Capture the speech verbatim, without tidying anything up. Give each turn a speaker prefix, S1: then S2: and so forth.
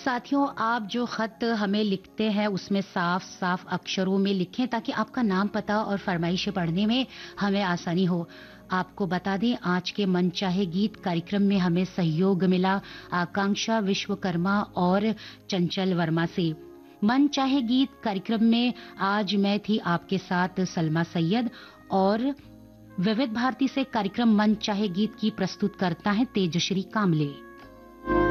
S1: साथियों, आप जो खत हमें लिखते हैं उसमें साफ-साफ अक्षरों में लिखें ताकि आपका नाम, पता और फरमाइशें पढ़ने में हमें आसानी हो। आपको बता दें, आज के मनचाहे गीत कार्यक्रम में हमें सहयोग मिला आकांक्षा विश्वकर्मा और चंचल वर्मा से। मन चाहे गीत कार्यक्रम में आज मैं थी आपके साथ सलमा सैयद और विविध भारती से कार्यक्रम मन चाहे गीत की प्रस्तुत करता है तेजश्री कामले।